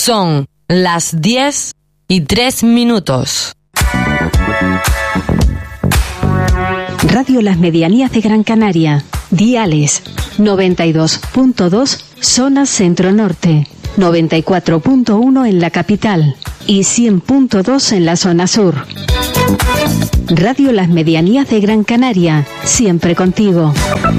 Son las 10:03. Radio Las Medianías de Gran Canaria. Diales 92.2 zona centro-norte, 94.1 en la capital y 100.2 en la zona sur. Radio Las Medianías de Gran Canaria, siempre contigo.